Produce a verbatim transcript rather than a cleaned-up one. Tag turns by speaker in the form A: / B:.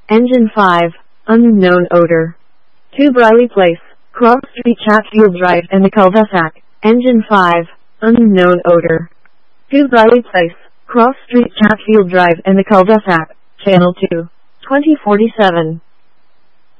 A: Engine five, unknown odor. two Briley Place, Cross Street, Chatfield Drive and the cul-de-sac. Engine five, unknown odor. two Briley Place, Cross Street, Chatfield Drive and the cul-de-sac. Channel two, twenty forty-seven.